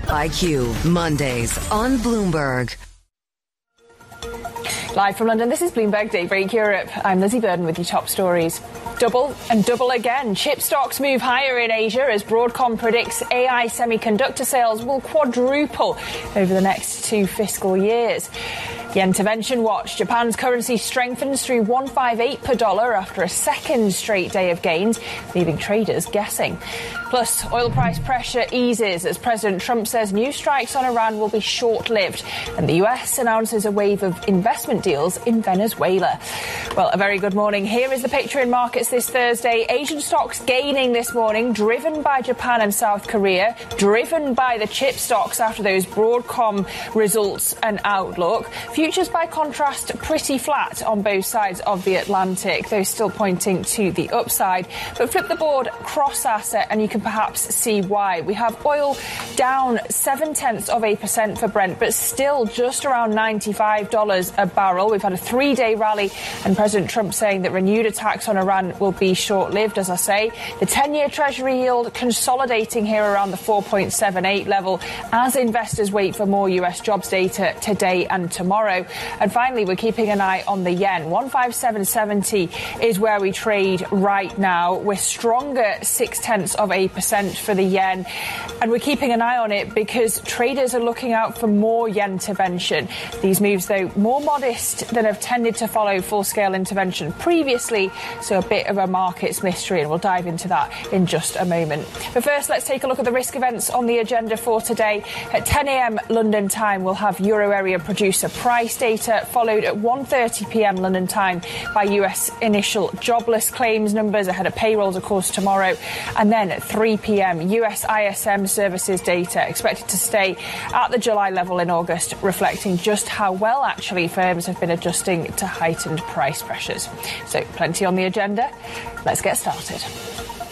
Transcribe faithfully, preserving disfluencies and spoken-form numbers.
I Q, Mondays on Bloomberg. Live from London, this is Bloomberg Daybreak Europe. I'm Lizzie Burden with your top stories. Double and double again. Chip stocks move higher in Asia as Broadcom predicts A I semiconductor sales will quadruple over the next two fiscal years. The Intervention Watch. Japan's currency strengthens through one fifty-eight per dollar after a second straight day of gains, leaving traders guessing. Plus, oil price pressure eases as President Trump says new strikes on Iran will be short-lived, and the U S announces a wave of investment deals in Venezuela. Well, a very good morning. Here is the picture in markets this Thursday. Asian stocks gaining this morning, driven by Japan and South Korea, driven by the chip stocks after those Broadcom results and outlook. Futures, by contrast, pretty flat on both sides of the Atlantic, though still pointing to the upside. But flip the board cross-asset and you can perhaps see why. We have oil down seven-tenths of a percent for Brent, but still just around ninety-five dollars a barrel. We've had a three-day rally, and President Trump saying that renewed attacks on Iran will be short-lived, as I say. The ten-year Treasury yield consolidating here around the four point seven eight level as investors wait for more U S jobs data today and tomorrow. And finally, we're keeping an eye on the yen. one fifty-seven seventy is where we trade right now. We're stronger six-tenths of a percent for the yen. And we're keeping an eye on it because traders are looking out for more yen intervention. These moves, though, more modest than have tended to follow full-scale intervention previously. So a bit of a markets mystery, and we'll dive into that in just a moment. But first, let's take a look at the risk events on the agenda for today. At ten a.m. London time, we'll have euro area producer price data, followed at one thirty p.m. London time by U S initial jobless claims numbers ahead of payrolls, of course, tomorrow. And then at three p.m. U S I S M services data expected to stay at the July level in August, reflecting just how well actually firms have been adjusting to heightened price pressures. So plenty on the agenda. Let's get started.